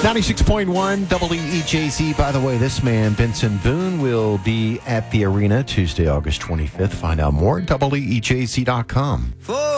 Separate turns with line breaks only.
96.1 WEJZ. By the way, this man, Benson Boone, will be at the arena Tuesday, August 25th. Find out more at WEJZ.com.